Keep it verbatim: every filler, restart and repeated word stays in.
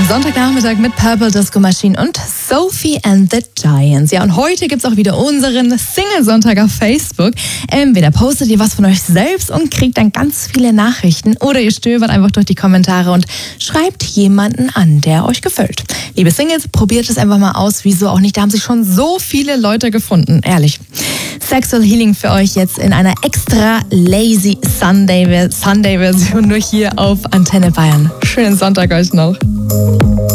am Sonntagnachmittag mit Purple Disco Machine und Sophie and the Giants. Ja, und heute gibt's auch wieder unseren Single-Sonntag auf Facebook. Entweder postet ihr was von euch selbst und kriegt dann ganz viele Nachrichten oder ihr stöbert einfach durch die Kommentare und schreibt jemanden an, der euch gefällt. Liebe Singles, probiert es einfach mal aus. Wieso auch nicht? Da haben sich schon so viele Leute gefunden. Ehrlich. Sexual Healing für euch jetzt in einer extra lazy Sunday Sunday Version nur hier auf Antenne Bayern. Schönen Sonntag euch noch.